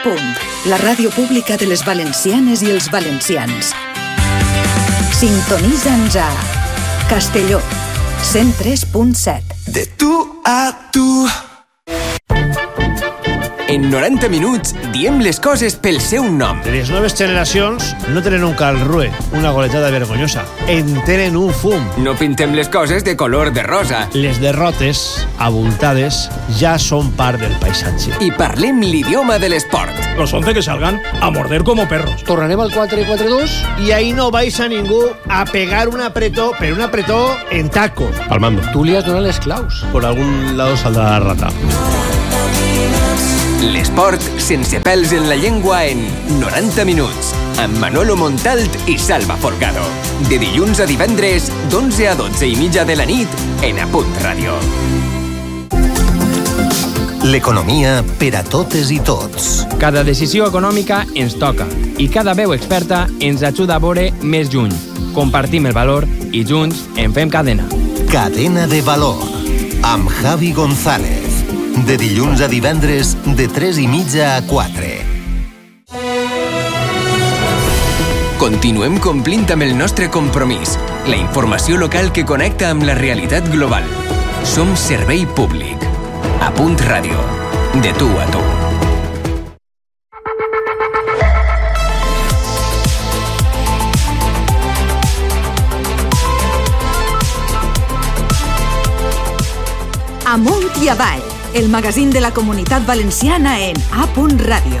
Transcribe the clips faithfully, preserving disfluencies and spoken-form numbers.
Punt, la ràdio pública de les valencianes i els valencians. Sintonitza'ns a Castelló, cent tres punt set. De tu a tu. En noranta minuts diem les coses pel seu nom. Les noves generacions no tenen un calrue, una goletada vergonyosa. En tenen un fum. No pintem les coses de color de rosa. Les derrotes, abultades, ja són part del paisatge. I parlem l'idioma de l'esport. Los once que salgan a morder como perros. Tornarem al quatre quatre dos. I ahí no vais a ningú a pegar un apretó, pero un apretó en taco. Palmando. Tu li has donat les claus. Por algún lado saldrá la rata. L'esport sense pèls en la llengua en noranta minuts, amb Manolo Montalt i Salva Folgado. De dilluns a divendres, d'onze a dotze i mitja de la nit, en Apunt Ràdio. L'economia per a totes i tots. Cada decisió econòmica ens toca i cada veu experta ens ajuda a veure més lluny. Compartim el valor i junts en fem cadena. Cadena de valor, amb Javi González. De dilluns a divendres, de tres i mitja a quatre. Continuem complint amb el nostre compromís, la informació local que connecta amb la realitat global. Som servei públic. Apunt Ràdio. De tu a tu. Amunt i avall, el magazín de la Comunitat Valenciana en Apunt Ràdio.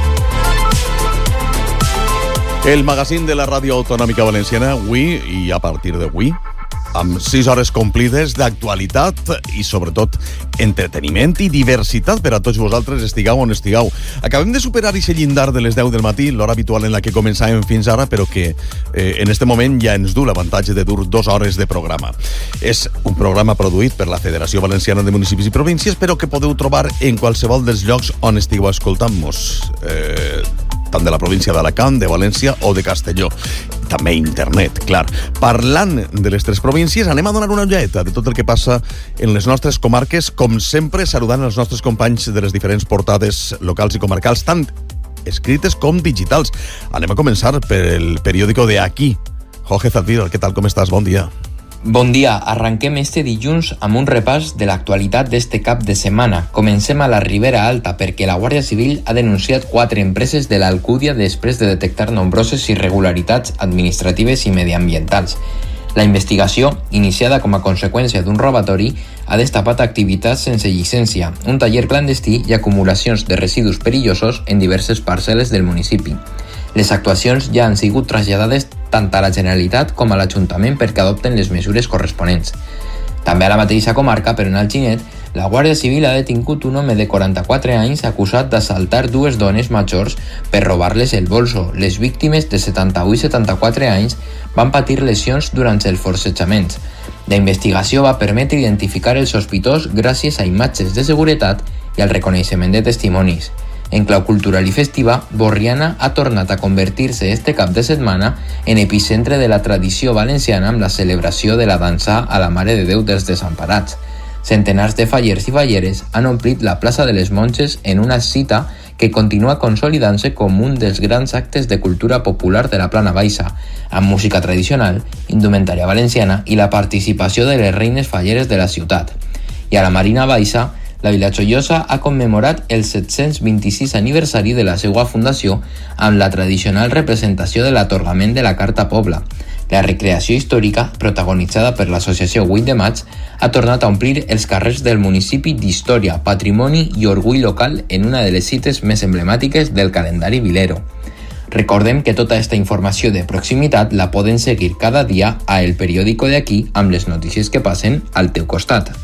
El magazín de la Ràdio Autonòmica Valenciana, avui i a partir d'avui, amb sis hores complides d'actualitat i, sobretot, entreteniment i diversitat per a tots vosaltres, estigueu on estigueu. Acabem de superar aquest llindar de les deu del matí, l'hora habitual en la que començàvem fins ara, però que eh, en este moment ja ens du l'avantatge de dur dues hores de programa. És un programa produït per la Federació Valenciana de Municipis i Províncies, però que podeu trobar en qualsevol dels llocs on estigueu escoltant-nos. Eh... tant de la província d'Alacant, de València o de Castelló. També internet, clar. Parlant de les tres províncies, anem a donar una ulleta de tot el que passa en les nostres comarques, com sempre, saludant els nostres companys de les diferents portades locals i comarcals, tant escrites com digitals. Anem a començar pel periòdico de Aquí. Jorge Zaldívar, què tal, com estàs? Bon dia. Bon dia, arranquem este dilluns amb un repàs de l'actualitat d'este cap de setmana. Comencem a la Ribera Alta perquè la Guàrdia Civil ha denunciat quatre empreses de l'Alcúdia després de detectar nombroses irregularitats administratives i mediambientals. La investigació, iniciada com a conseqüència d'un robatori, ha destapat activitats sense llicència, un taller clandestí i acumulacions de residus perillosos en diverses parcel·les del municipi. Les actuacions ja han sigut traslladades tant a la Generalitat com a l'Ajuntament perquè adopten les mesures corresponents. També a la mateixa comarca, però en Alginet, la Guàrdia Civil ha detingut un home de quaranta-quatre anys acusat d'assaltar dues dones majors per robar-les el bolso. Les víctimes de setanta-u i setanta-quatre anys van patir lesions durant els forcejaments. La investigació va permetre identificar el sospitós gràcies a imatges de seguretat i al reconeixement de testimonis. En clau cultural i festiva, Borriana ha tornat a convertir-se este cap de setmana en epicentre de la tradició valenciana amb la celebració de la dansa a la Mare de Déu dels Desemparats. Centenars de fallers i falleres han omplit la plaça de les Monges en una cita que continua consolidant-se com un dels grans actes de cultura popular de la Plana Baixa, amb música tradicional, indumentària valenciana i la participació de les reines falleres de la ciutat. I a la Marina Baixa, la Vila Joiosa ha commemorat el set-cents vint-i-sis aniversari de la seva fundació amb la tradicional representació de l'atorgament de la Carta Pobla. La recreació històrica, protagonitzada per l'associació vuit de maig, ha tornat a omplir els carrers del municipi d'història, patrimoni i orgull local en una de les cites més emblemàtiques del calendari vilero. Recordem que tota aquesta informació de proximitat la poden seguir cada dia a El Periódico de Aquí amb les notícies que passen al teu costat.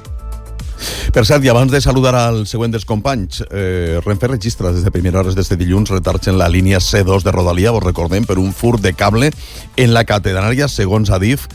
Per cert, i abans de saludar al següent dels companys, eh, Renfe registra des de primeres hores d'este dilluns retards en la línia C dos de Rodalia, vos recordem, per un furt de cable en la catenària, segons Adif.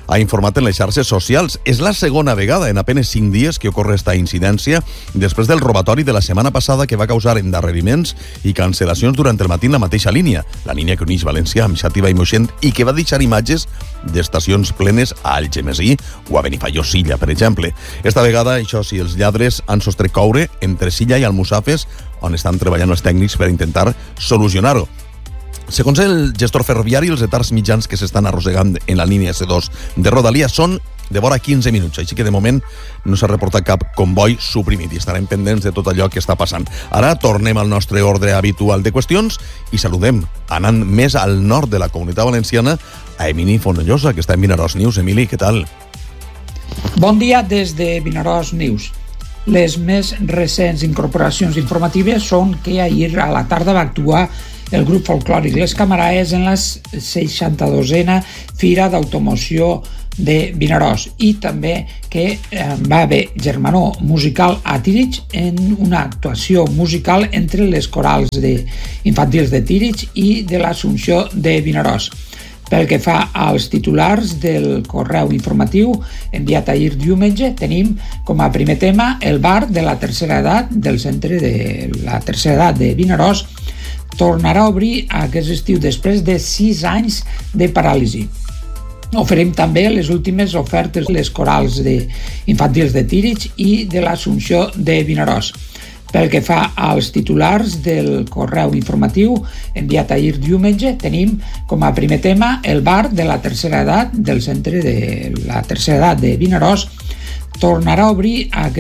ha informat en les xarxes socials. És la segona vegada en apenas cinc dies que ocorre esta incidència després del robatori de la setmana passada que va causar endarreriments i cancel·lacions durant el matí en la mateixa línia, la línia que uneix València amb Xàtiva i Moixent i que va deixar imatges d'estacions plenes a Algemesí o a Benifaió Silla, per exemple. Esta vegada, això sí, els lladres han sostret coure entre Silla i Almussafes, on estan treballant els tècnics per intentar solucionar-ho. Segons el gestor ferroviari, els retards mitjans que s'estan arrossegant en la línia C dos de Rodalia són de vora quinze minuts, així que de moment no s'ha reportat cap comboi suprimit i estarem pendents de tot allò que està passant. Ara tornem al nostre ordre habitual de qüestions i saludem, anant més al nord de la Comunitat Valenciana, a Emili Fonollosa, que està en Vinaròs News. Emili, què tal? Bon dia des de Vinaròs News. Les més recents incorporacions informatives són que ahir a la tarda va actuar el grup folclòric Les Camaraes en la seixanta-dosena Fira d'Automoció de Vinaròs i també que eh, va haver germanor musical a Tírig en una actuació musical entre les corals de infantils de Tírig i de l'Assumpció de Vinaròs. Pel que fa als titulars del correu informatiu enviat ahir diumenge, tenim com a primer tema el bar de la tercera edat del centre de la tercera edat de Vinaròs tornarà a obrir aquest estiu després de sis anys de paràlisi. Oferim també les últimes ofertes les corals de infantils de Tírig i de l'Assumpció de Vinaròs. Pel que fa als titulars del correu informatiu enviat ahir diumenge, tenim com a primer tema el bar de la tercera edat del centre de la tercera edat de Vinaròs tornarà a obrir aquest